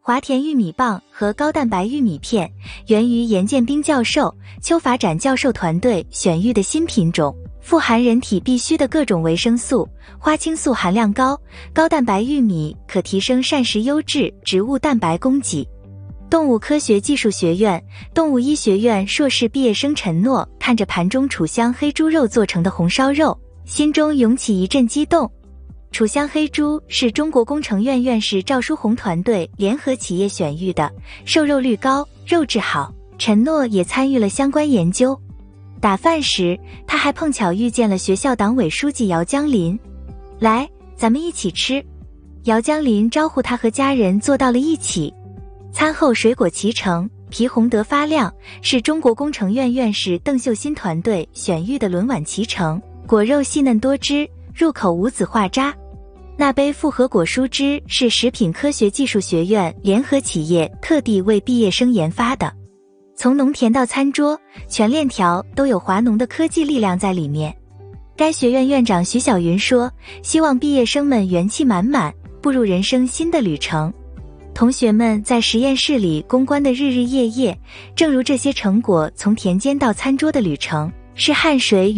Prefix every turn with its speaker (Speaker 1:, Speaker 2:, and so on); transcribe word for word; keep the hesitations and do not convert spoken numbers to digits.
Speaker 1: 华田玉米棒和高蛋白玉米片源于严建斌教授、邱法展教授团队选育的新品种，富含人体必需的各种维生素，花青素含量高，高蛋白玉米可提升膳食优质植物蛋白供给。动物科学技术学院、动物医学院硕士毕业生陈诺看着盘中楚香黑猪肉做成的红烧肉，心中涌起一阵激动。楚香黑猪是中国工程院院士赵书鸿团队联合企业选育的，瘦肉率高，肉质好。陈诺也参与了相关研究。打饭时，他还碰巧遇见了学校党委书记姚江林，来，咱们一起吃。姚江林招呼他和家人坐到了一起。餐后水果脐橙，皮红得发亮，是中国工程院院士邓秀新团队选育的轮碗脐橙，果肉细嫩多汁，入口无籽化渣。那杯复合果蔬汁是食品科学技术学院联合企业特地为毕业生研发的。从农田到餐桌，全链条都有华农的科技力量在里面。该学院院长徐小云说，希望毕业生们元气满满，步入人生新的旅程。同学们在实验室里攻关的日日夜夜，正如这些成果从田间到餐桌的旅程，是汗水与